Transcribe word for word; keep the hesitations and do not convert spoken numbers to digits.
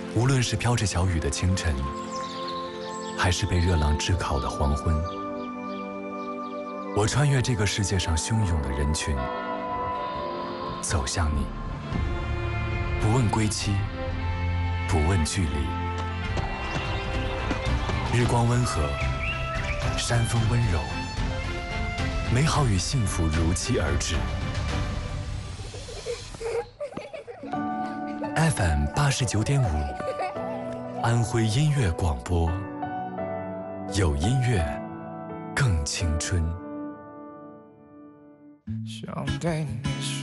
无论是飘着小雨的清晨，还是被热浪炙烤的黄昏，我穿越这个世界上汹涌的人群，走向你，不问归期，不问距离。日光温和，山风温柔，美好与幸福如期而至。F M 八十九点五，安徽音乐广播，有音乐，更青春。 想对你说。